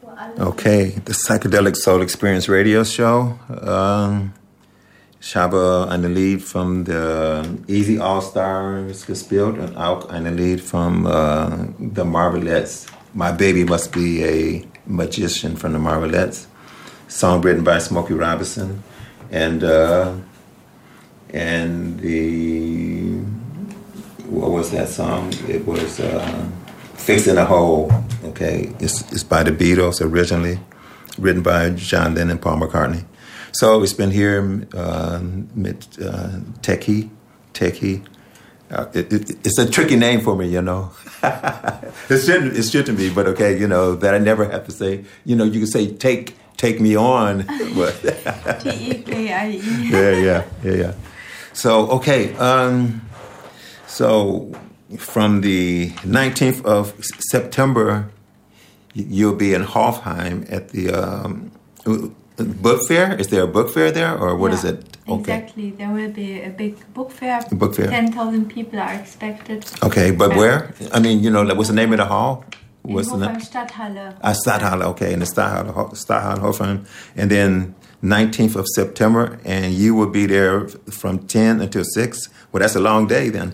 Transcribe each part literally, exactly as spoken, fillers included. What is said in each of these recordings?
Okay, the Psychedelic Soul Experience radio show. Um, ich habe eine Lied von der Easy All Stars gespielt und auch eine Lied von uh, the Marvelettes. My Baby Must Be a Magician from the Marvelettes. Song written by Smokey Robinson. And uh, and the, what was that song? It was uh, Fixing a Hole. Okay, it's, it's by the Beatles originally, written by John Lennon and Paul McCartney. So it's been here, uh, mit uh, Techie, Techie. Uh, it, it, it's a tricky name for me, you know. it shouldn't, it shouldn't be, but okay, you know, that I never have to say. You know, you can say take, take me on. But T E K I E. yeah, yeah, yeah, yeah. So okay, um, so. From the nineteenth of September, you'll be in Hofheim at the um, book fair. Is there a book fair there, or what yeah, is it? Okay. Exactly. There will be a big book fair. A book fair. ten thousand people are expected. Okay, but um, where? I mean, you know, what's the name of the hall? What's in Hofheim Stadthalle. Ah, Stadthalle, okay, in the Stadthalle, Stadthalle Hofheim. And then nineteenth of September, and you will be there from ten until six. Well, that's a long day then.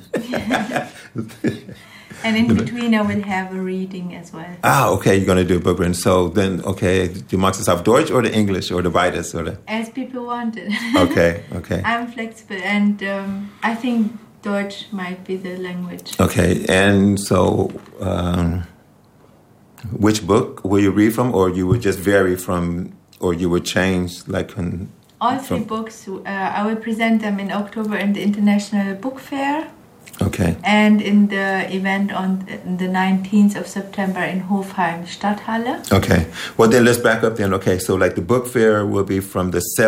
And in between, I will have a reading as well. Ah, okay, you're going to do a book reading. So then, okay, du magst es auf Deutsch oder English oder beides? Oder? As people want it. Okay, okay. I'm flexible, and um, I think Deutsch might be the language. Okay, and so um, which book will you read from, or you would just vary from, or you would change like... An, All three from, books, uh, I will present them in October in the International Book Fair. Okay. And in the event on the nineteenth of September in Hofheim Stadthalle. Okay. Well, then let's back up then. Okay, so like the book fair will be from the